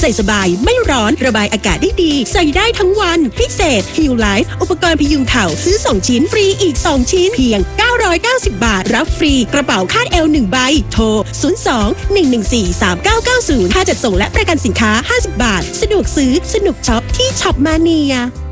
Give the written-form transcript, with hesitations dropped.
ส่สบายไม่ร้อนระบายอากาศได้ดีใส่ได้ทั้งวันพิเศษ Heal Life อุปกรณ์พยุงเข่าซื้อ2ชิ้นฟรีอีก2ชิ้นเพียง990 บาทรับฟรีกระเป๋าคาดเอว1ใบโทร02-114-3990ค่าจัดส่งและประกันสินค้า50 บาทสะดวกซื้อสนุกช็อปที่ช็อปมาเนีย